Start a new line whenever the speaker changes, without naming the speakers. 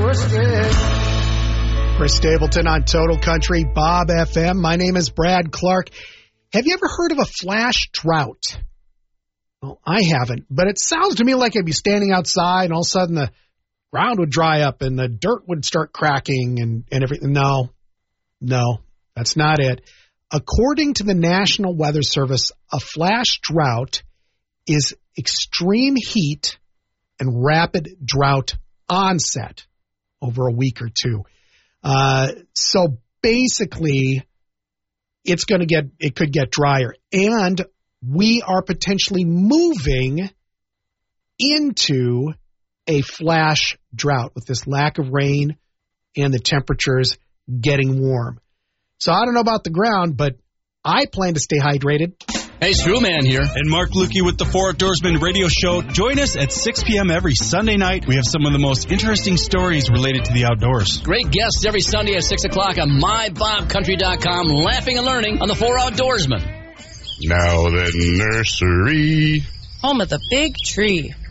twisted.
Chris Stapleton on Total Country, Bob FM. My name is Brad Clark. Have you ever heard of a flash drought? Well, I haven't, but it sounds to me like I'd be standing outside and all of a sudden the ground would dry up and the dirt would start cracking and everything. No, that's not it. According to the National Weather Service, a flash drought is extreme heat and rapid drought onset over a week or two. So basically, it could get drier, and we are potentially moving into a flash drought with this lack of rain and the temperatures getting warm. So I don't know about the ground, but I plan to stay hydrated.
Hey, Screwman here.
And Mark Lukey with the 4 Outdoorsman radio show. Join us at 6 p.m. every Sunday night. We have some of the most interesting stories related to the outdoors.
Great guests every Sunday at 6 o'clock on MyBobCountry.com. Laughing and learning on the 4 Outdoorsman.
Now the nursery.
Home of the big tree.